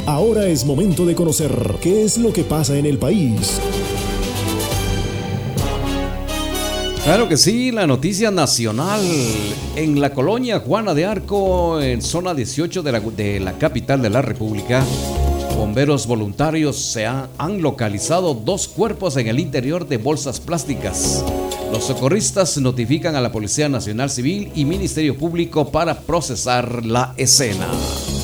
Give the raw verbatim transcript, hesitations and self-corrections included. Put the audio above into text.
Ahora es momento de conocer qué es lo que pasa en el país. Claro que sí, la noticia nacional. En la colonia Juana de Arco, en zona dieciocho de la, de la capital de la República, bomberos voluntarios se han, han localizado dos cuerpos en el interior de bolsas plásticas. Los socorristas notifican a la Policía Nacional Civil y Ministerio Público para procesar la escena.